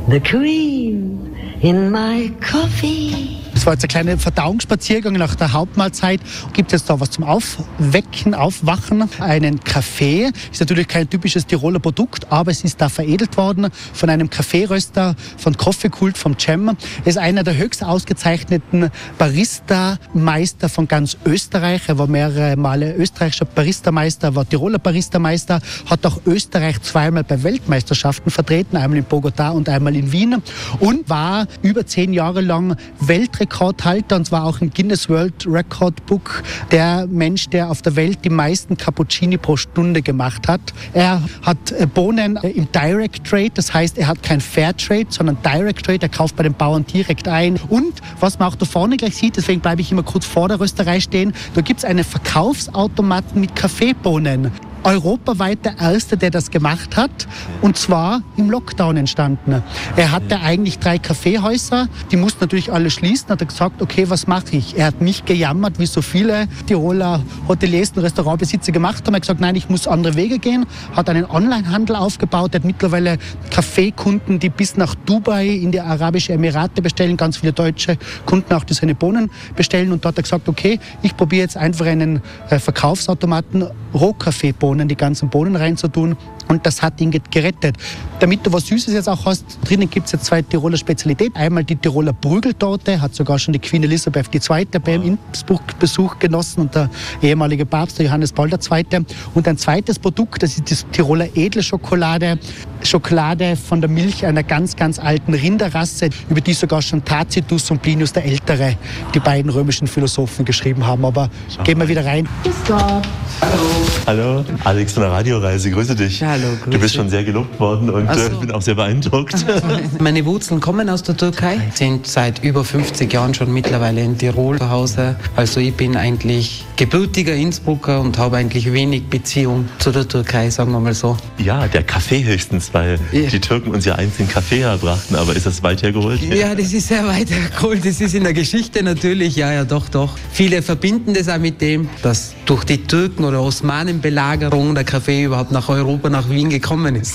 the cream in my coffee. Das war jetzt ein kleiner Verdauungsspaziergang nach der Hauptmahlzeit. Gibt es da was zum Aufwecken, Aufwachen? Einen Kaffee. Ist natürlich kein typisches Tiroler Produkt, aber es ist da veredelt worden von einem Kaffeeröster, von Coffeekult, vom Cem. Er ist einer der höchst ausgezeichneten Barista-Meister von ganz Österreich. Er war mehrere Male österreichischer Baristameister, war Tiroler Baristameister, hat auch Österreich zweimal bei Weltmeisterschaften vertreten, einmal in Bogotá und einmal in Wien und war über 10 Jahre lang Weltrekordhalter, und zwar auch im Guinness World Record Book der Mensch, der auf der Welt die meisten Cappuccini pro Stunde gemacht hat. Er hat Bohnen im Direct Trade, das heißt, er hat kein Fair Trade, sondern Direct Trade, er kauft bei den Bauern direkt ein. Und was man auch da vorne gleich sieht, deswegen bleibe ich immer kurz vor der Rösterei stehen, da gibt es einen Verkaufsautomaten mit Kaffeebohnen. Europaweit der Erste, der das gemacht hat, und zwar im Lockdown entstanden. Er hatte eigentlich 3 Kaffeehäuser, die mussten natürlich alle schließen, hat er gesagt, okay, was mache ich? Er hat nicht gejammert, wie so viele Tiroler Hoteliers und Restaurantbesitzer gemacht haben. Er hat gesagt, nein, ich muss andere Wege gehen, hat einen Onlinehandel aufgebaut, er hat mittlerweile Kaffeekunden, die bis nach Dubai in die Arabischen Emirate bestellen, ganz viele deutsche Kunden auch, die seine Bohnen bestellen, und dort hat er gesagt, okay, ich probiere jetzt einfach einen Verkaufsautomaten, Rohkaffeebohnen, die ganzen Bohnen reinzutun, und das hat ihn gerettet. Damit du was Süßes jetzt auch hast, drinnen gibt es jetzt 2 Tiroler Spezialitäten. Einmal die Tiroler Prügeltorte, hat sogar schon die Queen Elisabeth II. Bei ihm Innsbruck Besuch genossen und der ehemalige Papst, der Johannes Paul II. Und ein zweites Produkt, das ist die Tiroler Edelschokolade. Schokolade von der Milch einer ganz, ganz alten Rinderrasse, über die sogar schon Tacitus und Plinius der Ältere, die beiden römischen Philosophen, geschrieben haben. Aber gehen wir wieder rein. Grüß Gott. Hallo, Alex von der Radioreise, grüße dich. Hallo, grüße. Du bist schon sehr gelobt worden und ich bin auch sehr beeindruckt. Meine Wurzeln kommen aus der Türkei, sind seit über 50 Jahren schon mittlerweile in Tirol zu Hause. Also ich bin eigentlich gebürtiger Innsbrucker und habe eigentlich wenig Beziehung zu der Türkei, sagen wir mal so. Ja, der Kaffee höchstens, weil die Türken uns ja einst den Kaffee herbrachten, aber ist das weit hergeholt? Ja, das ist sehr weit hergeholt. Das ist in der Geschichte natürlich, ja, doch. Viele verbinden das auch mit dem, dass durch die Türken- oder Osmanenbelagerung der Kaffee überhaupt nach Europa, nach Wien gekommen ist.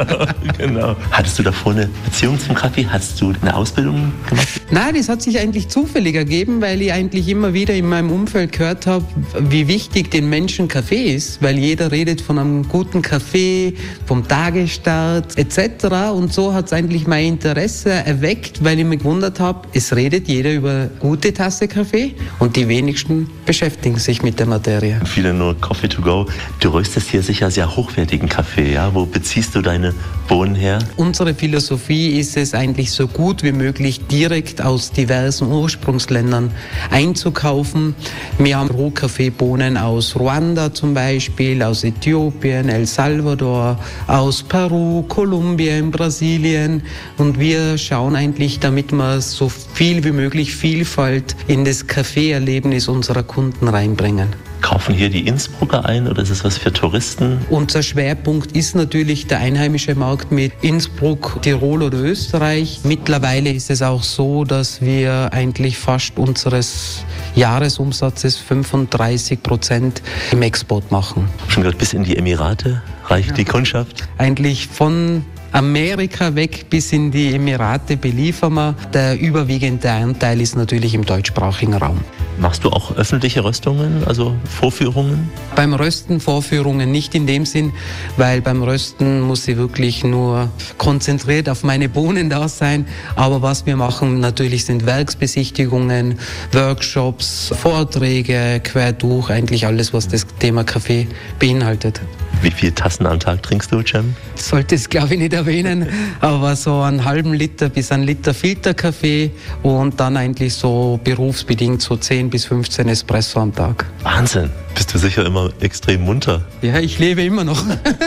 Genau. Hattest du davor eine Beziehung zum Kaffee? Hast du eine Ausbildung gemacht? Nein, das hat sich eigentlich zufällig ergeben, weil ich eigentlich immer wieder in meinem Umfeld gehört habe, wie wichtig den Menschen Kaffee ist, weil jeder redet von einem guten Kaffee, vom Tagesstart etc. Und so hat es eigentlich mein Interesse erweckt, weil ich mich gewundert habe, es redet jeder über gute Tasse Kaffee und die wenigsten beschäftigen sich mit der Materie. Viele nur Coffee to go. Du röstest hier sicher sehr hochwertigen Kaffee, ja? Wo beziehst du deine Bohnen her? Unsere Philosophie ist es eigentlich so gut wie möglich direkt aus diversen Ursprungsländern einzukaufen. Wir haben Rohkaffeebohnen aus Ruanda zum Beispiel, aus Äthiopien, El Salvador, aus Peru, Kolumbien, Brasilien, und wir schauen eigentlich, damit wir so viel wie möglich Vielfalt in das Kaffeeerlebnis unserer Kunden reinbringen. Kaufen hier die Innsbrucker ein oder ist es was für Touristen? Unser Schwerpunkt ist natürlich der einheimische Markt mit Innsbruck, Tirol oder Österreich. Mittlerweile ist es auch so, dass wir eigentlich fast unseres Jahresumsatzes 35% im Export machen. Schon gerade bis in die Emirate reicht die Kundschaft? Eigentlich von Amerika weg bis in die Emirate beliefern wir. Der überwiegende Anteil ist natürlich im deutschsprachigen Raum. Machst du auch öffentliche Röstungen, also Vorführungen? Beim Rösten Vorführungen nicht in dem Sinn, weil beim Rösten muss ich wirklich nur konzentriert auf meine Bohnen da sein. Aber was wir machen natürlich sind Werksbesichtigungen, Workshops, Vorträge, quer durch, eigentlich alles, was das Thema Kaffee beinhaltet. Wie viele Tassen am Tag trinkst du, Cem? Ich sollte es, glaube ich, nicht erwähnen, aber so einen halben Liter bis 1 Liter Filterkaffee und dann eigentlich so berufsbedingt so 10 bis 15 Espresso am Tag. Wahnsinn, bist du sicher immer extrem munter. Ja, ich lebe immer noch.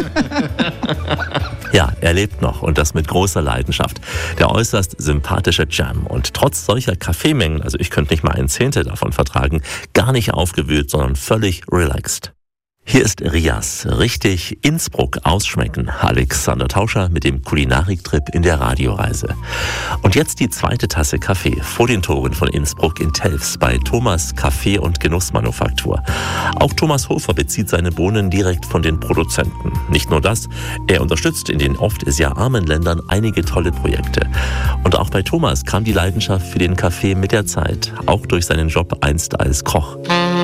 Ja, er lebt noch und das mit großer Leidenschaft. Der äußerst sympathische Cem und trotz solcher Kaffeemengen, also ich könnte nicht mal 1/10 davon vertragen, gar nicht aufgewühlt, sondern völlig relaxed. Hier ist Rias. Richtig Innsbruck ausschmecken. Alexander Tauscher mit dem Kulinariktrip in der Radioreise. Und jetzt die zweite Tasse Kaffee vor den Toren von Innsbruck in Telfs bei Thomas Kaffee- und Genussmanufaktur. Auch Thomas Hofer bezieht seine Bohnen direkt von den Produzenten. Nicht nur das, er unterstützt in den oft sehr armen Ländern einige tolle Projekte. Und auch bei Thomas kam die Leidenschaft für den Kaffee mit der Zeit, auch durch seinen Job einst als Koch.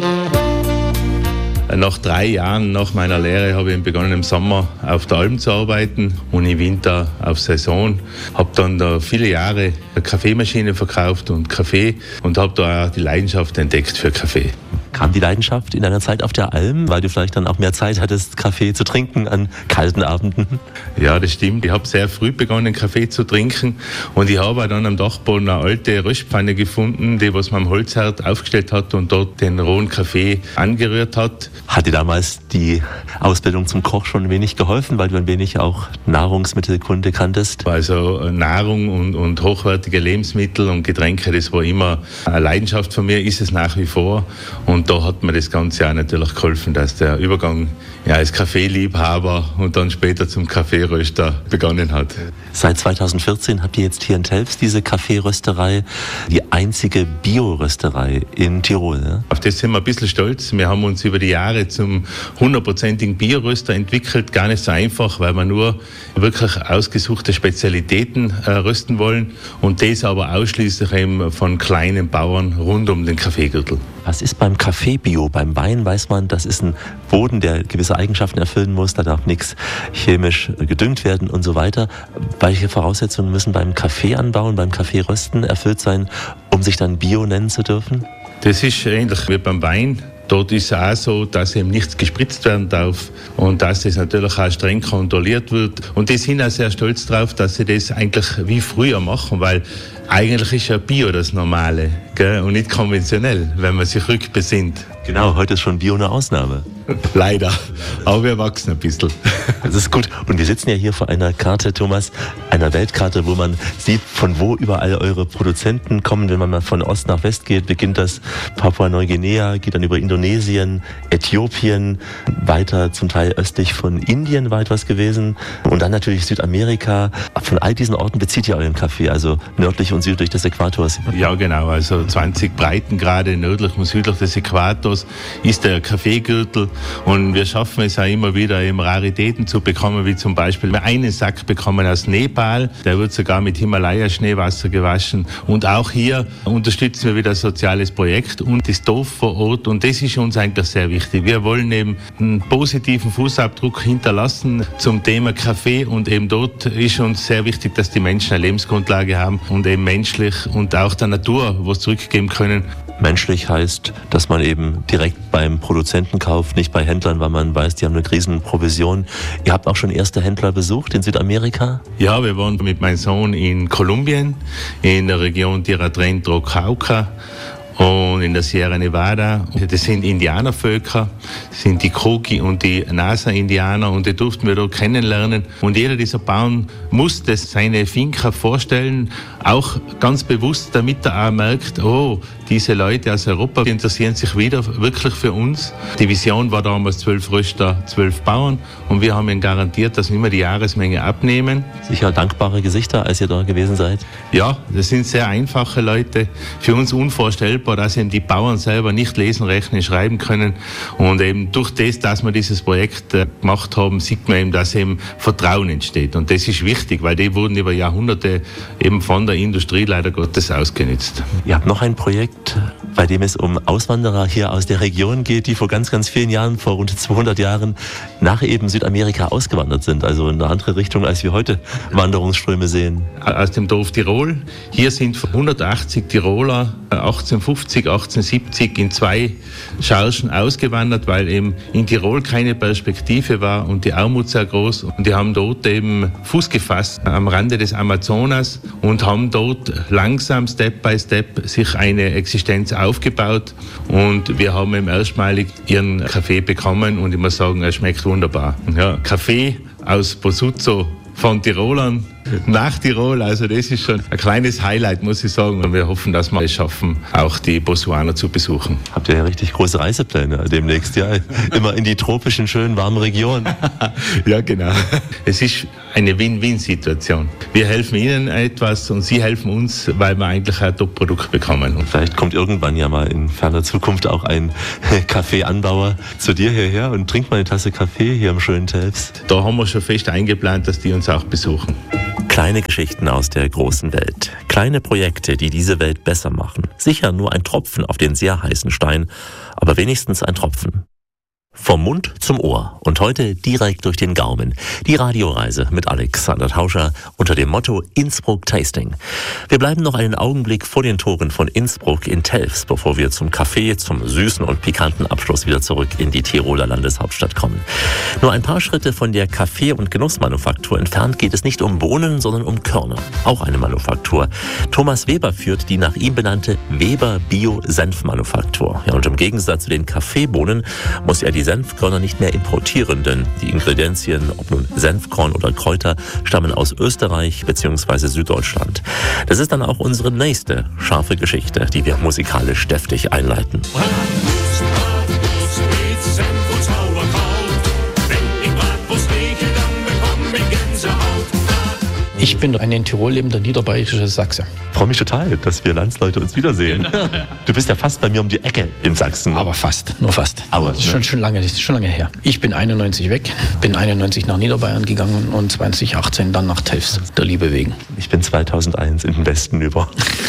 Nach 3 Jahren nach meiner Lehre habe ich begonnen, im Sommer auf der Alm zu arbeiten und im Winter auf Saison. Habe dann da viele Jahre eine Kaffeemaschine verkauft und Kaffee und habe da auch die Leidenschaft entdeckt für Kaffee. Kam die Leidenschaft in deiner Zeit auf der Alm, weil du vielleicht dann auch mehr Zeit hattest, Kaffee zu trinken an kalten Abenden? Ja, das stimmt. Ich habe sehr früh begonnen, Kaffee zu trinken und ich habe dann am Dachboden eine alte Röstpfanne gefunden, die was man am Holzherd aufgestellt hat und dort den rohen Kaffee angerührt hat. Hat dir damals die Ausbildung zum Koch schon ein wenig geholfen, weil du ein wenig auch Nahrungsmittelkunde kanntest? Also Nahrung und hochwertige Lebensmittel und Getränke, das war immer eine Leidenschaft von mir, ist es nach wie vor. Und da hat mir das Ganze auch natürlich geholfen, dass der Übergang als Kaffeeliebhaber und dann später zum Kaffeeröster begonnen hat. Seit 2014 habt ihr jetzt hier in Telfs diese Kaffeerösterei, die einzige Biorösterei in Tirol. Ja? Auf das sind wir ein bisschen stolz. Wir haben uns über die Jahre zum 100%igen Bioröster entwickelt. Gar nicht so einfach, weil wir nur wirklich ausgesuchte Spezialitäten rösten wollen und das aber ausschließlich eben von kleinen Bauern rund um den Kaffeegürtel. Was ist beim Kaffee Bio? Beim Wein weiß man, das ist ein Boden, der gewisse Eigenschaften erfüllen muss. Da darf nichts chemisch gedüngt werden und so weiter. Welche Voraussetzungen müssen beim Kaffeeanbauen, beim Kaffeerösten erfüllt sein, um sich dann Bio nennen zu dürfen? Das ist ähnlich wie beim Wein. Dort ist es auch so, dass eben nichts gespritzt werden darf und dass das natürlich auch streng kontrolliert wird. Und die sind auch sehr stolz darauf, dass sie das eigentlich wie früher machen, weil eigentlich ist ja Bio das Normale, gell? Und nicht konventionell, wenn man sich rückbesinnt. Genau, heute ist schon Bio eine Ausnahme. Leider, aber wir wachsen ein bisschen. Das ist gut. Und wir sitzen ja hier vor einer Karte, Thomas, einer Weltkarte, wo man sieht, von wo überall eure Produzenten kommen. Wenn man mal von Ost nach West geht, beginnt das Papua-Neuguinea, geht dann über Indonesien, Äthiopien, weiter zum Teil östlich von Indien war etwas gewesen und dann natürlich Südamerika. Von all diesen Orten bezieht ihr euren Kaffee, also nördlich und südlich des Äquators. Ja, genau. Also 20 Breitengrade nördlich und südlich des Äquators ist der Kaffeegürtel. Und wir schaffen es auch immer wieder, eben Raritäten zu bekommen, wie zum Beispiel einen Sack bekommen aus Nepal. Der wird sogar mit Himalaya-Schneewasser gewaschen. Und auch hier unterstützen wir wieder ein soziales Projekt und das Dorf vor Ort. Und das ist uns eigentlich sehr wichtig. Wir wollen eben einen positiven Fußabdruck hinterlassen zum Thema Kaffee. Und eben dort ist uns sehr wichtig, dass die Menschen eine Lebensgrundlage haben und eben menschlich und auch der Natur was zurückgeben können. Menschlich heißt, dass man eben direkt beim Produzenten kauft, nicht bei Händlern, weil man weiß, die haben eine riesen Provision. Ihr habt auch schon erste Händler besucht in Südamerika? Ja, wir waren mit meinem Sohn in Kolumbien, in der Region Tierra Trento, Cauca und in der Sierra Nevada. Das sind Indianervölker, das sind die Kogi und die Nasa-Indianer und die durften wir dort kennenlernen. Und jeder dieser Bauern musste seine Finca vorstellen, auch ganz bewusst, damit er auch merkt, oh, diese Leute aus Europa interessieren sich wieder wirklich für uns. Die Vision war damals 12 Röster, 12 Bauern und wir haben ihnen garantiert, dass wir immer die Jahresmenge abnehmen. Sicher dankbare Gesichter, als ihr da gewesen seid? Ja, das sind sehr einfache Leute. Für uns unvorstellbar, dass eben die Bauern selber nicht lesen, rechnen, schreiben können. Und eben durch das, dass wir dieses Projekt gemacht haben, sieht man eben, dass eben Vertrauen entsteht. Und das ist wichtig, weil die wurden über Jahrhunderte eben von der Industrie leider Gottes ausgenutzt. Ihr habt noch ein Projekt, bei dem es um Auswanderer hier aus der Region geht, die vor ganz, ganz vielen Jahren, vor rund 200 Jahren, nach eben Südamerika ausgewandert sind. Also in eine andere Richtung, als wir heute Wanderungsströme sehen. Aus dem Dorf Tirol. Hier sind 180 Tiroler 1850, 1870 in 2 Chargen ausgewandert, weil eben in Tirol keine Perspektive war und die Armut sehr groß. Und die haben dort eben Fuß gefasst am Rande des Amazonas und haben dort langsam, Step by Step, sich eine Existenz aufgebaut. Und wir haben eben erstmalig ihren Kaffee bekommen und ich muss sagen, er schmeckt wunderbar. Ja, Kaffee aus Bosuzzo von Tirolern. Nach Tirol, also das ist schon ein kleines Highlight, muss ich sagen. Und wir hoffen, dass wir es schaffen, auch die Botswana zu besuchen. Habt ihr ja richtig große Reisepläne demnächst, ja? Immer in die tropischen, schönen, warmen Regionen. Ja, genau. Es ist eine Win-Win-Situation. Wir helfen Ihnen etwas und Sie helfen uns, weil wir eigentlich ein Top-Produkt bekommen. Und vielleicht kommt irgendwann ja mal in ferner Zukunft auch ein Kaffeeanbauer zu dir hierher und trinkt mal eine Tasse Kaffee hier im schönen Telfs. Da haben wir schon fest eingeplant, dass die uns auch besuchen. Kleine Geschichten aus der großen Welt. Kleine Projekte, die diese Welt besser machen. Sicher nur ein Tropfen auf den sehr heißen Stein, aber wenigstens ein Tropfen. Vom Mund zum Ohr und heute direkt durch den Gaumen. Die Radioreise mit Alexander Tauscher unter dem Motto Innsbruck Tasting. Wir bleiben noch einen Augenblick vor den Toren von Innsbruck in Telfs, bevor wir zum Kaffee, zum süßen und pikanten Abschluss wieder zurück in die Tiroler Landeshauptstadt kommen. Nur ein paar Schritte von der Kaffee- und Genussmanufaktur entfernt geht es nicht um Bohnen, sondern um Körner. Auch eine Manufaktur. Thomas Weber führt die nach ihm benannte Weber Bio-Senfmanufaktur. Ja, und im Gegensatz zu den Kaffeebohnen muss er die Senfkörner nicht mehr importieren, denn die Ingredienzien, ob nun Senfkorn oder Kräuter, stammen aus Österreich bzw. Süddeutschland. Das ist dann auch unsere nächste scharfe Geschichte, die wir musikalisch deftig einleiten. Ich bin ein in Tirol lebender niederbayerischer Sachse. Ich freue mich total, dass wir Landsleute uns wiedersehen. Du bist ja fast bei mir um die Ecke in Sachsen. Aber fast, nur fast. Aber das ist schon lange her. Ich bin 91 weg, bin 91 nach Niederbayern gegangen und 2018 dann nach Telfs, der Liebe wegen. Ich bin 2001 in den Westen über.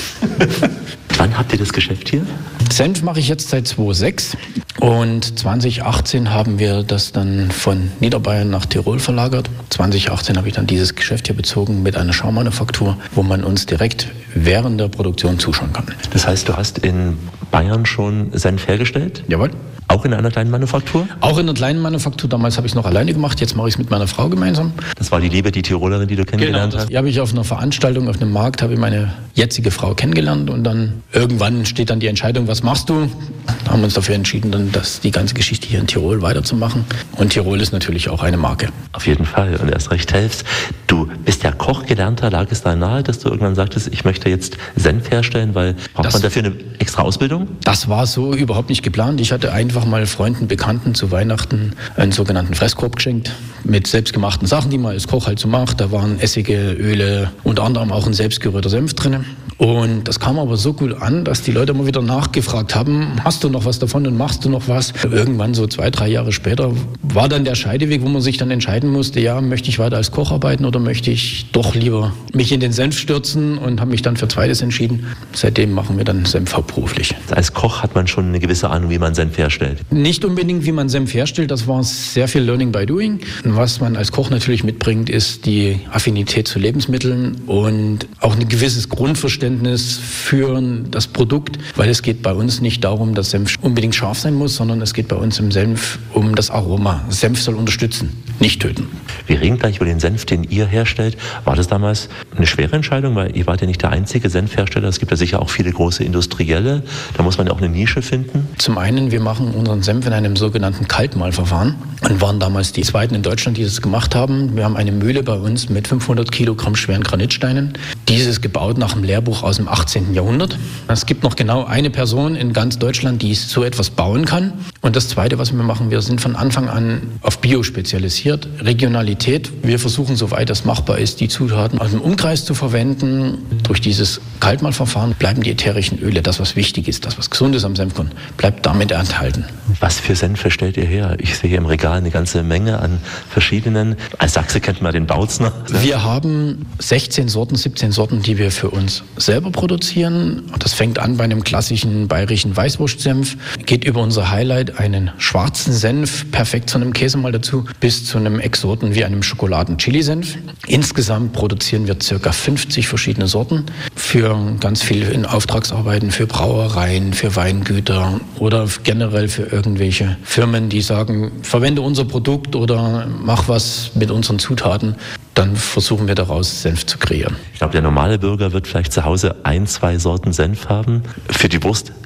Wann habt ihr das Geschäft hier? Senf mache ich jetzt seit 2006 und 2018 haben wir das dann von Niederbayern nach Tirol verlagert. 2018 habe ich dann dieses Geschäft hier bezogen mit einer Schaummanufaktur, wo man uns direkt während der Produktion zuschauen kann. Das heißt, du hast in Bayern schon Senf hergestellt? Jawohl. Auch in einer kleinen Manufaktur? Auch in einer kleinen Manufaktur. Damals habe ich es noch alleine gemacht, jetzt mache ich es mit meiner Frau gemeinsam. Das war die Liebe, die Tirolerin, die du kennengelernt hast? Die habe ich auf einer Veranstaltung, auf einem Markt, habe ich meine jetzige Frau kennengelernt und dann irgendwann steht dann die Entscheidung, was machst du? Da haben wir uns dafür entschieden, dann die ganze Geschichte hier in Tirol weiterzumachen. Und Tirol ist natürlich auch eine Marke. Auf jeden Fall und erst recht Telfs. Du bist ja Koch gelernter, lag es da nahe, dass du irgendwann sagtest, ich möchte jetzt Senf herstellen, weil braucht man dafür eine extra Ausbildung? Das war so überhaupt nicht geplant. Ich hatte einfach mal Freunden, Bekannten zu Weihnachten einen sogenannten Fresskorb geschenkt mit selbstgemachten Sachen, die man als Koch halt so macht. Da waren Essige, Öle, unter anderem auch ein selbstgerührter Senf drin. Und das kam aber so gut an, dass die Leute immer wieder nachgefragt haben, hast du noch was davon und machst du noch was? Irgendwann so 2-3 Jahre später war dann der Scheideweg, wo man sich dann entscheiden musste, ja, möchte ich weiter als Koch arbeiten oder möchte ich doch lieber mich in den Senf stürzen und habe mich dann für Zweites entschieden. Seitdem machen wir dann Senf hauptberuflich. Als Koch hat man schon eine gewisse Ahnung, wie man Senf herstellt. Nicht unbedingt, wie man Senf herstellt, das war sehr viel Learning by doing. Was man als Koch natürlich mitbringt, ist die Affinität zu Lebensmitteln und auch ein gewisses Grundverständnis für das Produkt, weil es geht bei uns nicht darum, dass Senf unbedingt scharf sein muss, sondern es geht bei uns im Senf um das Aroma. Senf soll unterstützen, nicht töten. Wir reden gleich über den Senf, den ihr herstellt. War das damals eine schwere Entscheidung, weil ihr wart ja nicht der einzige Senfhersteller, es gibt ja sicher auch viele große Industrielle, da muss man ja auch eine Nische finden. Zum einen, wir machen unseren Senf in einem sogenannten Kaltmahlverfahren und waren damals die zweiten in Deutschland, die das gemacht haben. Wir haben eine Mühle bei uns mit 500 Kilogramm schweren Granitsteinen. Dieses gebaut nach dem Lehrbuch aus dem 18. Jahrhundert. Es gibt noch genau eine Person in ganz Deutschland, die so etwas bauen kann. Und das Zweite, was wir machen, wir sind von Anfang an auf Bio spezialisiert. Regionalität. Wir versuchen, soweit das machbar ist, die Zutaten aus dem Umkreis zu verwenden. Durch dieses Kaltmahlverfahren bleiben die ätherischen Öle, das was wichtig ist, das was gesund ist am Senfkorn, bleibt damit enthalten. Was für Senfe stellt ihr her? Ich sehe hier im Regal eine ganze Menge an verschiedenen. Als Sachse kennt man den Bautzner. Wir haben 16 Sorten, 17 Sorten, die wir für uns selber produzieren. Das fängt an bei einem klassischen bayerischen Weißwurstsenf, geht über unser Highlight, einen schwarzen Senf, perfekt zu einem Käse mal dazu, bis zu einem Exoten wie einem Schokoladen-Chili-Senf. Insgesamt produzieren wir ca. 50 verschiedene Sorten für ganz viel in Auftragsarbeiten, für Brauereien, für Weingüter oder generell für irgendwelche Firmen, die sagen, verwende unser Produkt oder mach was mit unseren Zutaten. Dann versuchen wir daraus Senf zu kreieren. Ich glaube, der normale Bürger wird vielleicht zu Hause 1-2 Sorten Senf haben. Für die Wurst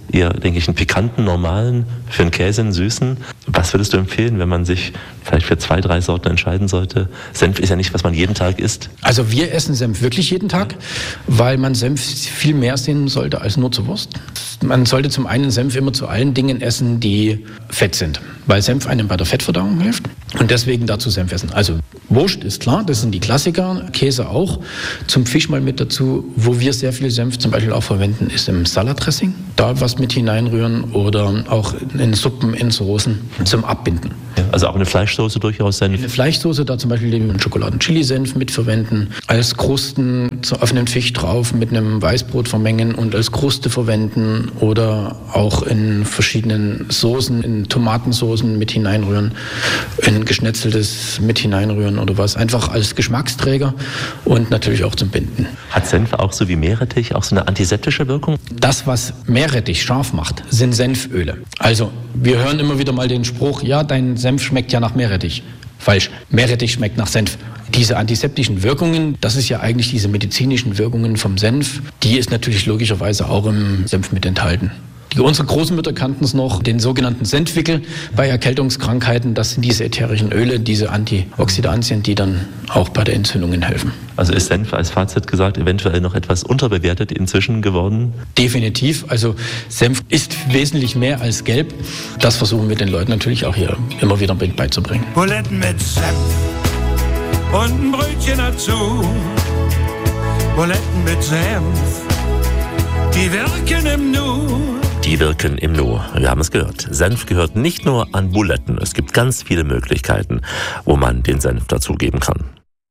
eher, denke ich, einen pikanten, normalen, für einen Käse einen süßen. Was würdest du empfehlen, wenn man sich vielleicht für 2, 3 Sorten entscheiden sollte? Senf ist ja nicht, was man jeden Tag isst. Also wir essen Senf wirklich jeden Tag, weil man Senf viel mehr sehen sollte als nur zur Wurst. Man sollte zum einen Senf immer zu allen Dingen essen, die fett sind, weil Senf einem bei der Fettverdauung hilft und deswegen dazu Senf essen. Also Wurst ist klar, das sind die Klassiker, Käse auch. Zum Fisch mal mit dazu, wo wir sehr viel Senf zum Beispiel auch verwenden, ist im Salatdressing. Da was mit hineinrühren oder auch in Suppen, in Soßen zum Abbinden. Also auch eine Fleischsoße durchaus Senf? Eine Fleischsoße, da zum Beispiel den Schokoladen-Chili-Senf mitverwenden, als Krusten auf einen Fisch drauf mit einem Weißbrot vermengen und als Kruste verwenden oder auch in verschiedenen Soßen, in Tomatensoßen mit hineinrühren, in Geschnetzeltes mit hineinrühren oder was, einfach als Geschmacksträger und natürlich auch zum Binden. Hat Senf auch so wie Meerrettich auch so eine antiseptische Wirkung? Das, was Meerrettich scharf macht, sind Senföle. Also wir hören immer wieder mal den Spruch, ja, dein Senf schmeckt ja nach Meerrettich. Falsch, Meerrettich schmeckt nach Senf. Diese antiseptischen Wirkungen, das ist ja eigentlich diese medizinischen Wirkungen vom Senf, die ist natürlich logischerweise auch im Senf mit enthalten. Unsere Großmütter kannten es noch, den sogenannten Senfwickel bei Erkältungskrankheiten. Das sind diese ätherischen Öle, diese Antioxidantien, die dann auch bei der Entzündungen helfen. Also ist Senf als Fazit gesagt eventuell noch etwas unterbewertet inzwischen geworden? Definitiv. Also Senf ist wesentlich mehr als gelb. Das versuchen wir den Leuten natürlich auch hier immer wieder beizubringen. Buletten mit Senf und ein Brötchen dazu. Buletten mit Senf, die wirken im Nu. Die wirken im Nu. Wir haben es gehört. Senf gehört nicht nur an Buletten. Es gibt ganz viele Möglichkeiten, wo man den Senf dazugeben kann.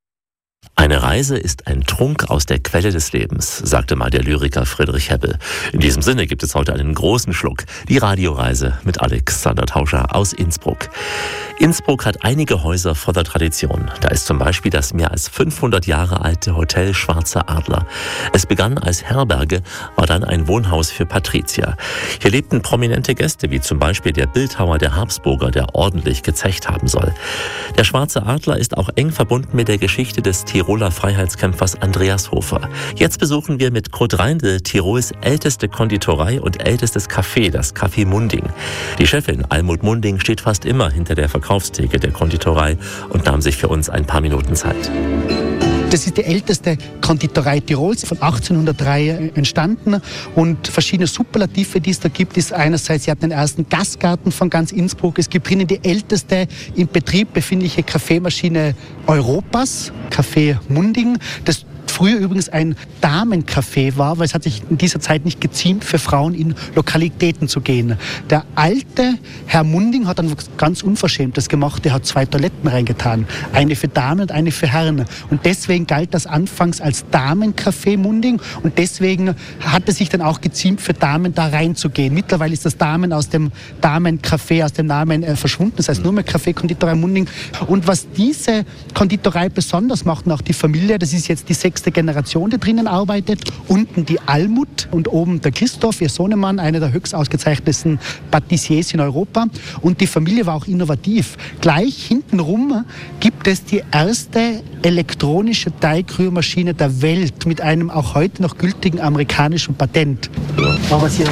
Eine Reise ist ein Trunk aus der Quelle des Lebens, sagte mal der Lyriker Friedrich Hebbel. In diesem Sinne gibt es heute einen großen Schluck. Die Radioreise mit Alexander Tauscher aus Innsbruck. Innsbruck hat einige Häuser voller Tradition. Da ist zum Beispiel das mehr als 500 Jahre alte Hotel Schwarzer Adler. Es begann als Herberge, war dann ein Wohnhaus für Patrizier. Hier lebten prominente Gäste, wie zum Beispiel der Bildhauer der Habsburger, der ordentlich gezecht haben soll. Der Schwarze Adler ist auch eng verbunden mit der Geschichte des Tiroler Freiheitskämpfers Andreas Hofer. Jetzt besuchen wir mit Kurt Reindl Tirols älteste Konditorei und ältestes Café, das Café Munding. Die Chefin Almut Munding steht fast immer hinter der Verkaufstheke der Konditorei und nahm sich für uns ein paar Minuten Zeit. Das ist die älteste Konditorei Tirols, von 1803 entstanden. Und verschiedene Superlative, die es da gibt, ist einerseits, sie hat den ersten Gastgarten von ganz Innsbruck. Es gibt drinnen die älteste im Betrieb befindliche Kaffeemaschine Europas, Café Munding. Das früher übrigens ein Damencafé war, weil es hat sich in dieser Zeit nicht geziemt, für Frauen in Lokalitäten zu gehen. Der alte Herr Munding hat dann ganz Unverschämtes gemacht. Er hat 2 Toiletten reingetan. Eine für Damen und eine für Herren. Und deswegen galt das anfangs als Damencafé Munding. Und deswegen hat es sich dann auch geziemt, für Damen da reinzugehen. Mittlerweile ist das Damen aus dem Damencafé, aus dem Namen verschwunden. Das heißt nur mehr Café Konditorei Munding. Und was diese Konditorei besonders macht, und auch die Familie, das ist jetzt die 6. Generation, die drinnen arbeitet. Unten die Almut und oben der Christoph, ihr Sohnemann, einer der höchst ausgezeichnetsten Patissiers in Europa. Und die Familie war auch innovativ. Gleich hintenrum gibt es die erste elektronische Teigrührmaschine der Welt mit einem auch heute noch gültigen amerikanischen Patent. Aber hier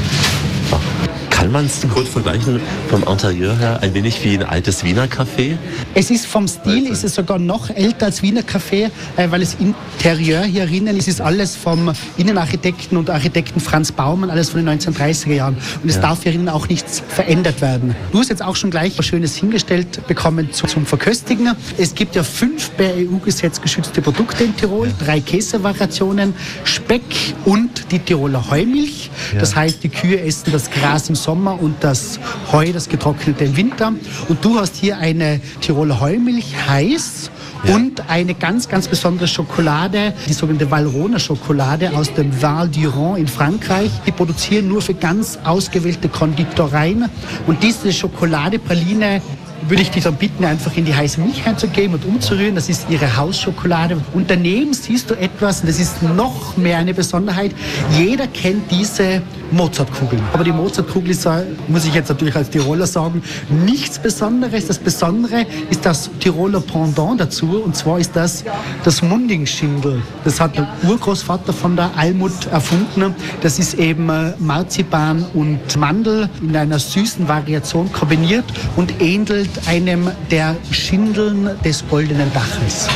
kann man es kurz vergleichen vom Interieur her ein wenig wie ein altes Wiener Café? Es ist vom Stil, ist es sogar noch älter als Wiener Café, weil das Interieur hier drinnen ist alles vom Innenarchitekten und Architekten Franz Baumann, alles von den 1930er Jahren. Und es darf hier drinnen auch nichts verändert werden. Du hast jetzt auch schon gleich was Schönes hingestellt bekommen zum Verköstigen. Es gibt ja 5 per EU-Gesetz geschützte Produkte in Tirol, 3 Käsevariationen, Speck und die Tiroler Heumilch. Das heißt, die Kühe essen das Gras im Sommer und das Heu, das getrocknete im Winter. Und du hast hier eine Tiroler Heumilch heiß und eine ganz, ganz besondere Schokolade, die sogenannte Valrhona Schokolade aus dem Val d'Iron in Frankreich. Die produzieren nur für ganz ausgewählte Konditoreien. Und diese Schokoladepraline würde ich dich dann bitten, einfach in die heiße Milch einzugeben und umzurühren. Das ist ihre Hausschokolade. Und daneben siehst du etwas, und das ist noch mehr eine Besonderheit. Jeder kennt diese Mozartkugeln. Aber die Mozartkugel ist, muss ich jetzt natürlich als Tiroler sagen, nichts Besonderes. Das Besondere ist das Tiroler Pendant dazu, und zwar ist das Mundingschindel. Das hat der Urgroßvater von der Almut erfunden. Das ist eben Marzipan und Mandel in einer süßen Variation kombiniert und ähnelt einem der Schindeln des Goldenen Daches.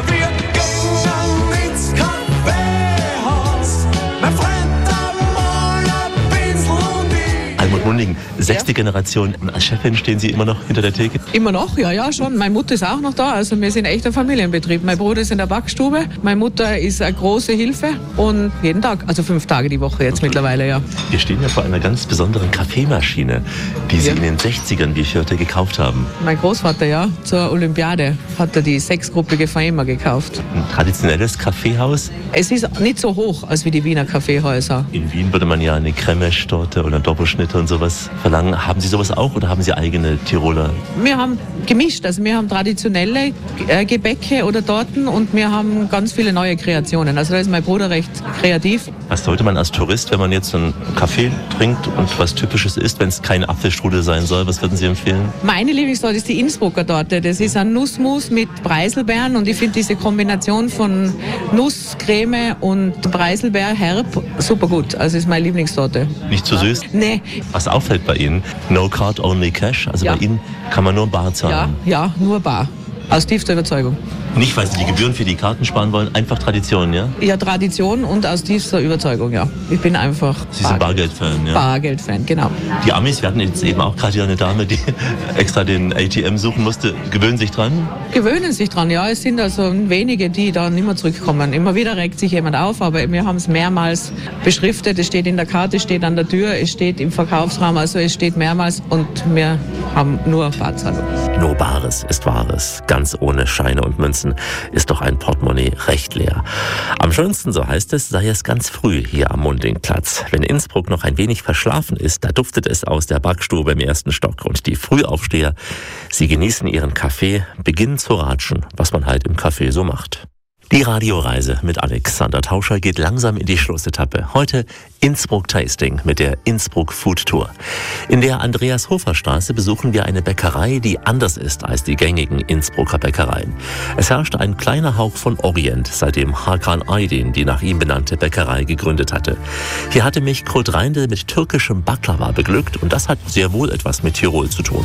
Almut Munding, 6. Generation. Als Chefin stehen Sie immer noch hinter der Theke? Immer noch, ja schon. Meine Mutter ist auch noch da. Also wir sind echt ein Familienbetrieb. Mein Bruder ist in der Backstube. Meine Mutter ist eine große Hilfe. Und jeden Tag, also 5 Tage die Woche jetzt mittlerweile, ja. Wir stehen ja vor einer ganz besonderen Kaffeemaschine, die Sie in den 60ern, wie ich hörte, gekauft haben. Mein Großvater, ja, zur Olympiade hat er die 6-gruppige Faema gekauft. Ein traditionelles Kaffeehaus? Es ist nicht so hoch als wie die Wiener Kaffeehäuser. In Wien würde man ja eine Cremestorte oder Doppelschnitte und sowas verlangen. Haben Sie sowas auch oder haben Sie eigene Tiroler? Wir haben gemischt, also wir haben traditionelle Gebäcke oder Torten und wir haben ganz viele neue Kreationen. Also da ist mein Bruder recht kreativ. Was sollte man als Tourist, wenn man jetzt einen Kaffee trinkt und was Typisches isst, wenn es kein Apfelstrudel sein soll, was würden Sie empfehlen? Meine Lieblingstorte ist die Innsbrucker Torte. Das ist ein Nussmus mit Preiselbeeren und ich finde diese Kombination von Nuss, Creme und Preiselbeer herb super gut. Also ist meine Lieblingstorte. Nicht zu süß? Nee. Was auffällt bei Ihnen? No card, only cash. Also bei Ihnen kann man nur bar zahlen. Ja, nur bar. Aus tiefster Überzeugung. Nicht, weil Sie die Gebühren für die Karten sparen wollen, einfach Tradition, ja? Ja, Tradition und aus tiefster Überzeugung, ja. Ich bin einfach Sie sind Bargeld-Fan, ja? Bargeld-Fan, genau. Die Amis, wir hatten jetzt eben auch gerade hier eine Dame, die extra den ATM suchen musste. Gewöhnen sich dran? Gewöhnen sich dran, ja. Es sind also wenige, die da nicht mehr zurückkommen. Immer wieder regt sich jemand auf, aber wir haben es mehrmals beschriftet. Es steht in der Karte, es steht an der Tür, es steht im Verkaufsraum, also es steht mehrmals und wir haben nur Barzahlung. Nur Bares ist Wahres. Ganz ohne Scheine und Münzen ist doch ein Portemonnaie recht leer. Am schönsten, so heißt es, sei es ganz früh hier am Mundingplatz. Wenn Innsbruck noch ein wenig verschlafen ist, da duftet es aus der Backstube im 1. Stock. Und die Frühaufsteher, sie genießen ihren Kaffee, beginnen zu ratschen, was man halt im Café so macht. Die Radioreise mit Alexander Tauscher geht langsam in die Schlussetappe. Heute Innsbruck Tasting mit der Innsbruck Food Tour. In der Andreas-Hofer-Straße besuchen wir eine Bäckerei, die anders ist als die gängigen Innsbrucker Bäckereien. Es herrscht ein kleiner Hauch von Orient, seitdem Hakan Aydin die nach ihm benannte Bäckerei gegründet hatte. Hier hatte mich Kurt Reindl mit türkischem Baklava beglückt und das hat sehr wohl etwas mit Tirol zu tun.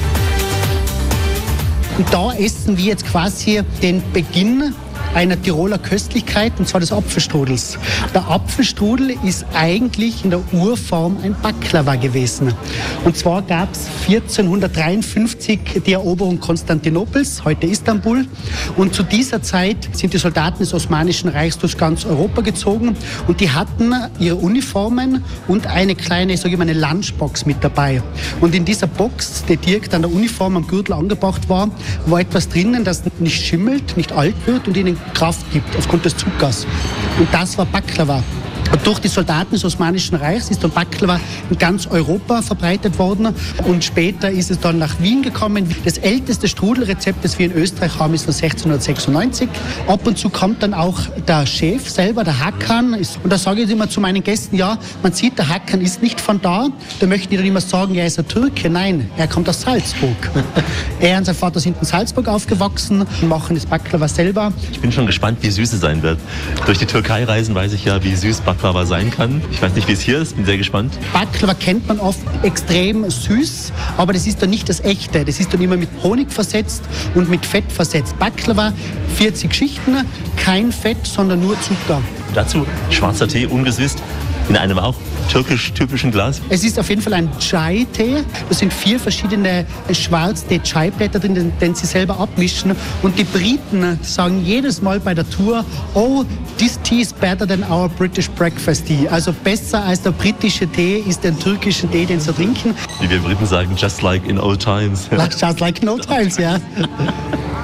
Und da essen wir jetzt quasi den Beginn einer Tiroler Köstlichkeit, und zwar des Apfelstrudels. Der Apfelstrudel ist eigentlich in der Urform ein Baklava gewesen. Und zwar gab es 1453 die Eroberung Konstantinopels, heute Istanbul. Und zu dieser Zeit sind die Soldaten des Osmanischen Reichs durch ganz Europa gezogen und die hatten ihre Uniformen und eine kleine, sage ich mal, eine Lunchbox mit dabei. Und in dieser Box, die direkt an der Uniform am Gürtel angebracht war, war etwas drinnen, das nicht schimmelt, nicht alt wird und ihnen Kraft gibt aufgrund des Zuckers. Und das war Baklava. Und durch die Soldaten des Osmanischen Reichs ist dann Baklava in ganz Europa verbreitet worden und später ist es dann nach Wien gekommen. Das älteste Strudelrezept, das wir in Österreich haben, ist von 1696. Ab und zu kommt dann auch der Chef selber, der Hakan. Und da sage ich immer zu meinen Gästen, ja, man sieht, der Hakan ist nicht von da. Da möchten die dann immer sagen, er ist ein Türke. Nein, er kommt aus Salzburg. Er und sein Vater sind in Salzburg aufgewachsen und machen das Baklava selber. Ich bin schon gespannt, wie süß es sein wird. Durch die Türkei reisen weiß ich ja, wie süß Baklava sein kann. Ich weiß nicht, wie es hier ist, bin sehr gespannt. Baklava kennt man oft extrem süß, aber das ist dann nicht das Echte. Das ist dann immer mit Honig versetzt und mit Fett versetzt. Baklava, 40 Schichten, kein Fett, sondern nur Zucker. Dazu schwarzer Tee, ungesüßt, in einem auch türkisch-typischen Glas. Es ist auf jeden Fall ein Chai-Tee. Da sind 4 verschiedene Schwarztee-Chai-Blätter drin, den sie selber abmischen. Und die Briten sagen jedes Mal bei der Tour, oh, this tea is better than our British breakfast tea. Also besser als der britische Tee ist der türkische Tee, den sie trinken. Wie wir Briten sagen, just like in old times. Just like in old times, ja.